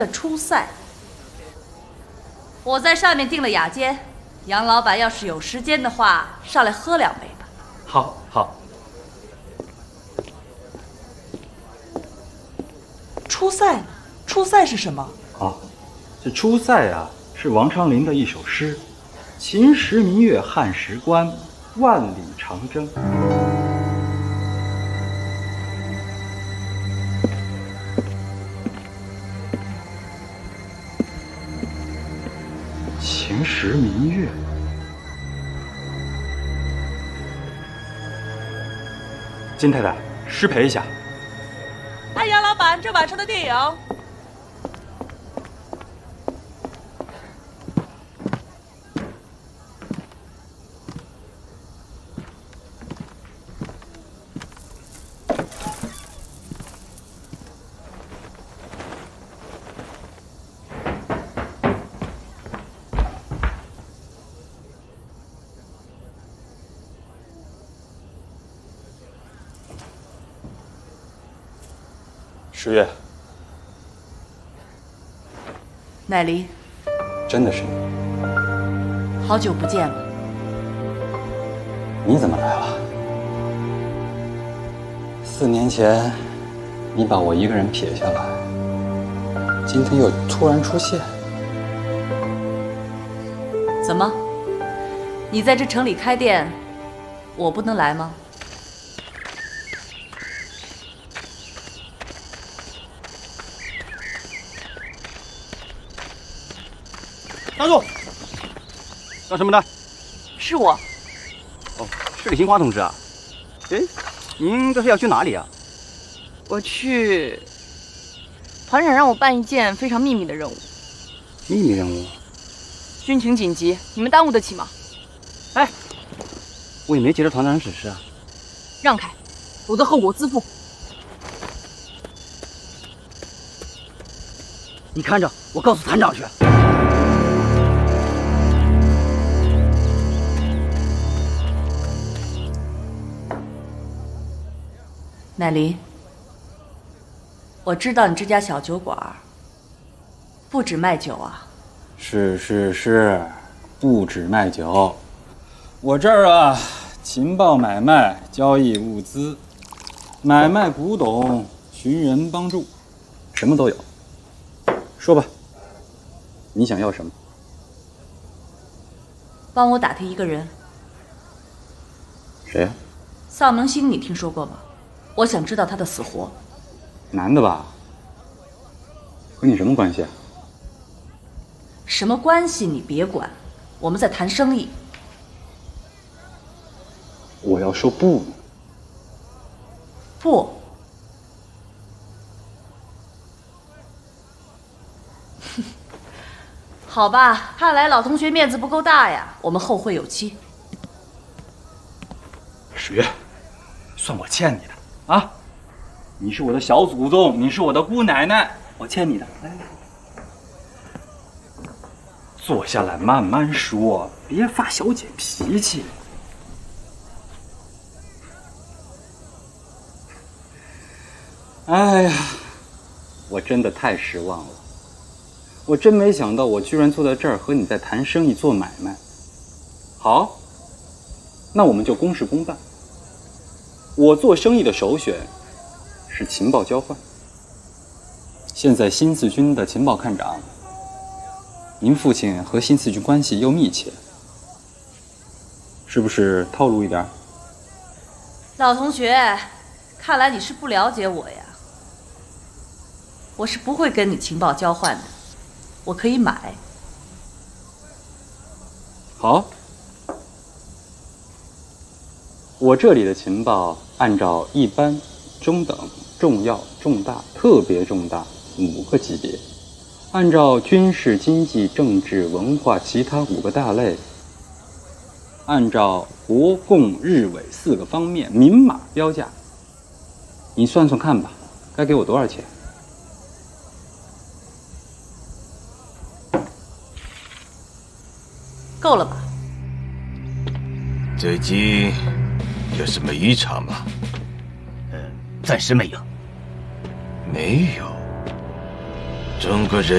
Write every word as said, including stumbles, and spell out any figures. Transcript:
的初赛，我在上面订了雅间，杨老板要是有时间的话，上来喝两杯吧。 好，好。 初赛，初赛是什么？ 哦，这初赛啊，是王昌龄的一首诗：“秦时明月汉时关，万里长征。”秦时明月，金太太，失陪一下。 哎，杨老板，这晚上的电影。 十月， 乃离， 真的是你？ 好久不见了。 你怎么来了？四年前，你把我一个人撇下来，今天又突然出现。 怎么？你在这城里开店，我不能来吗？ 站住！干什么的？ 是我。 哦，是李新华同志啊。哎，您这是要去哪里啊？ 我去。团长让我办一件非常秘密的任务。 秘密任务？ 军情紧急，你们耽误得起吗？ 哎，我也没接着团长指示啊。 让开，否则后果自负。 你看着，我告诉团长去。 乃离，我知道你这家小酒馆不止卖酒啊。 是是是，不止卖酒，我这儿啊，情报买卖、交易物资、买卖古董、寻人帮助，什么都有。说吧，你想要什么？ 帮我打听一个人。 谁呀？ 丧能星，你听说过吗？我想知道他的死活。 男的吧？和你什么关系啊？ 什么关系你别管，我们在谈生意。 我要说不呢。 不。好吧，看来老同学面子不够大呀，我们后会有期。 十月，算我欠你的。啊，你是我的小祖宗，你是我的姑奶奶，我欠你的。来来，坐下来慢慢说，别发小姐脾气。哎呀，我真的太失望了，我真没想到我居然坐在这儿和你在谈生意做买卖。好，那我们就公事公办。我做生意的首选是情报交换。现在新四军的情报看长，您父亲和新四军关系又密切，是不是透露一点？ 老同学，看来你是不了解我呀。我是不会跟你情报交换的，我可以买。 好。我这里的情报按照一般、中等、重要、重大、特别重大五个级别，按照军事、经济、政治、文化其他五个大类，按照国共日伪四个方面明码标价。你算算看吧，该给我多少钱？ 够了吧？ 最近有什么异常吗？ 暂时没有。 没有。中国人